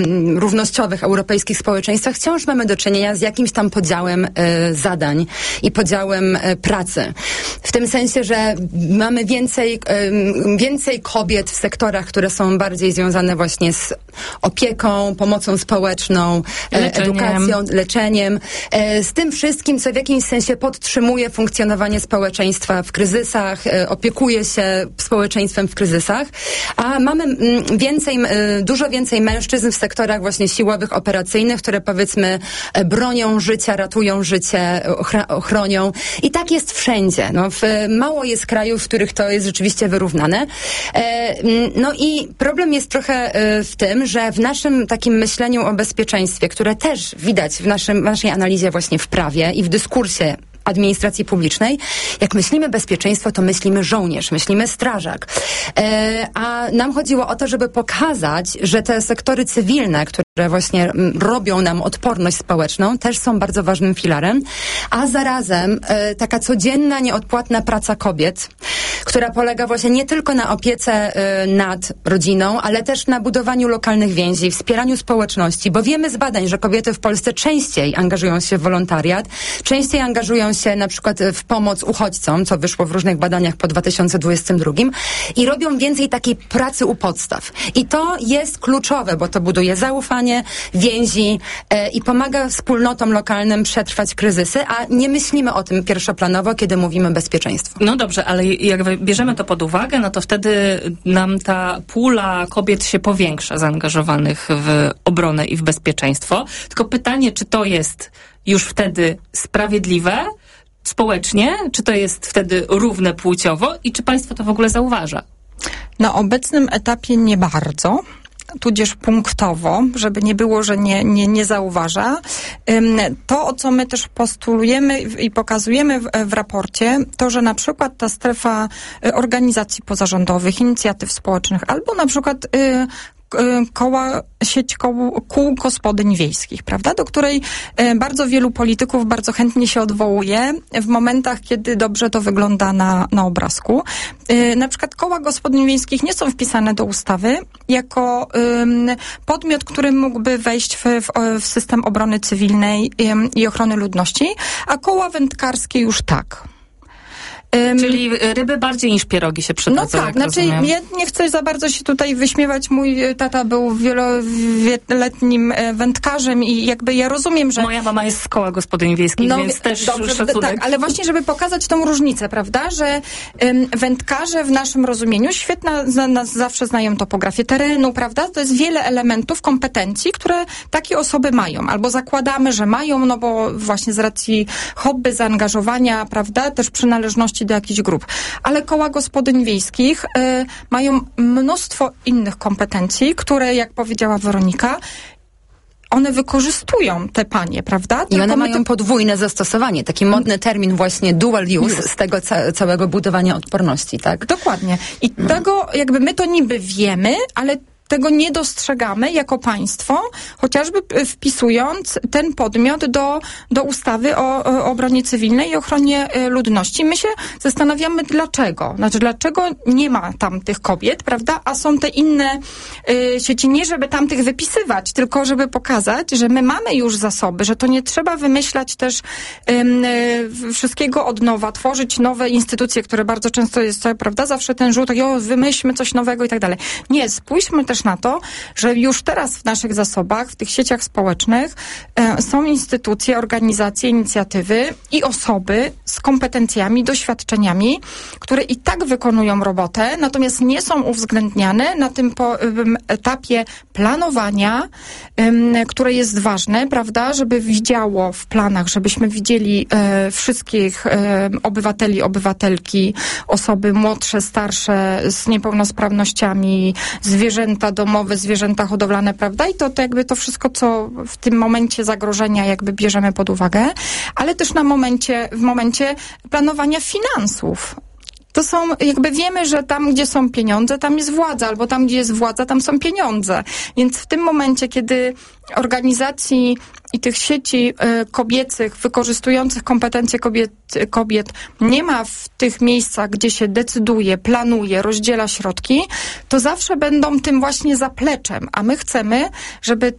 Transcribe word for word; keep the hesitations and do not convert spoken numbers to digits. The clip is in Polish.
równościowych europejskich społeczeństwach wciąż mamy do czynienia z jakimś tam podziałem e, zadań i podziałem e, pracy. W tym sensie, że mamy więcej, e, więcej kobiet w sektorach, które są bardziej związane właśnie z opieką, pomocą społeczną, e, edukacją, leczeniem, e, z tym wszystkim, co w jakimś sensie podtrzymuje funkcjonowanie społeczeństwa w kryzysach, e, opiekuje się społeczeństwem w kryzysach, a mamy m, więcej, m, dużo więcej mężczyzn w sektorach właśnie siłowych, operacyjnych, które powiedzmy bronią życia, ratują życie, ochra- ochronią. I tak jest wszędzie. No, w, mało jest krajów, w których to jest rzeczywiście wyrównane. E, no i problem jest trochę e, w tym, że w naszym takim myśleniu o bezpieczeństwie, które też widać w naszym, w naszej analizie właśnie w prawie i w dyskursie administracji publicznej, jak myślimy bezpieczeństwo, to myślimy żołnierz, myślimy strażak. E, a nam chodziło o to, żeby pokazać, że te sektory cywilne, które właśnie m, robią nam odporność społeczną, też są bardzo ważnym filarem, a zarazem e, taka codzienna, nieodpłatna praca kobiet, która polega właśnie nie tylko na opiece e, nad rodziną, ale też na budowaniu lokalnych więzi, wspieraniu społeczności, bo wiemy z badań, że kobiety w Polsce częściej angażują się w wolontariat, częściej angażują się na przykład w pomoc uchodźcom, co wyszło w różnych badaniach po dwa tysiące dwudziestym drugim i robią więcej takiej pracy u podstaw. I to jest kluczowe, bo to buduje zaufanie, więzi e, i pomaga wspólnotom lokalnym przetrwać kryzysy, a nie myślimy o tym pierwszoplanowo, kiedy mówimy bezpieczeństwo. No dobrze, ale jak bierzemy to pod uwagę, no to wtedy nam ta pula kobiet się powiększa zaangażowanych w obronę i w bezpieczeństwo. Tylko pytanie, czy to jest już wtedy sprawiedliwe społecznie, czy to jest wtedy równe płciowo i czy państwo to w ogóle zauważa? Na obecnym etapie nie bardzo, tudzież punktowo, żeby nie było, że nie, nie, nie zauważa. To, o co my też postulujemy i pokazujemy w, w raporcie, to, że na przykład ta strefa organizacji pozarządowych, inicjatyw społecznych, albo na przykład y, koła, sieć koł, kół gospodyń wiejskich, prawda, do której bardzo wielu polityków bardzo chętnie się odwołuje w momentach, kiedy dobrze to wygląda na, na obrazku. Na przykład koła gospodyń wiejskich nie są wpisane do ustawy jako um, podmiot, który mógłby wejść w, w, w system obrony cywilnej um, i ochrony ludności, a koła wędkarskie już tak. Um, Czyli ryby bardziej niż pierogi się przydadzą. No tak, znaczy rozumiem. Ja nie chcę za bardzo się tutaj wyśmiewać. Mój tata był wieloletnim wędkarzem i jakby ja rozumiem, że... Moja mama jest z koła gospodyń wiejskich, no, więc też dobrze, szacunek. Tak, ale właśnie, żeby pokazać tą różnicę, prawda, że um, wędkarze w naszym rozumieniu świetna, za, nas zawsze znają topografię terenu, prawda, to jest wiele elementów, kompetencji, które takie osoby mają, albo zakładamy, że mają, no bo właśnie z racji hobby, zaangażowania, prawda, też przynależności do jakichś grup. Ale koła gospodyń wiejskich y, mają mnóstwo innych kompetencji, które, jak powiedziała Weronika, one wykorzystują te panie, prawda? I one mają to... podwójne zastosowanie. Taki modny termin właśnie dual use, use. z tego ca- całego budowania odporności, tak? Dokładnie. I tego jakby my to niby wiemy, ale tego nie dostrzegamy jako państwo, chociażby wpisując ten podmiot do, do ustawy o, o obronie cywilnej i ochronie ludności. My się zastanawiamy, dlaczego. Znaczy, dlaczego nie ma tam tych kobiet, prawda, a są te inne y, sieci, nie żeby tam tych wypisywać, tylko żeby pokazać, że my mamy już zasoby, że to nie trzeba wymyślać też y, y, wszystkiego od nowa, tworzyć nowe instytucje, które bardzo często jest, prawda, zawsze ten żółtek, jo, wymyślmy coś nowego i tak dalej. Nie, spójrzmy też na to, że już teraz w naszych zasobach, w tych sieciach społecznych e, są instytucje, organizacje, inicjatywy i osoby z kompetencjami, doświadczeniami, które i tak wykonują robotę, natomiast nie są uwzględniane na tym po, um, etapie planowania, um, które jest ważne, prawda, żeby widziało w planach, żebyśmy widzieli e, wszystkich e, obywateli, obywatelki, osoby młodsze, starsze, z niepełnosprawnościami, zwierzęta domowe, zwierzęta hodowlane, prawda? I to, to jakby to wszystko, co w tym momencie zagrożenia jakby bierzemy pod uwagę, ale też na momencie, w momencie planowania finansów. To są, jakby wiemy, że tam, gdzie są pieniądze, tam jest władza, albo tam, gdzie jest władza, tam są pieniądze. Więc w tym momencie, kiedy organizacji i tych sieci y, kobiecych, wykorzystujących kompetencje kobiet, kobiet nie ma w tych miejscach, gdzie się decyduje, planuje, rozdziela środki, to zawsze będą tym właśnie zapleczem. A my chcemy, żeby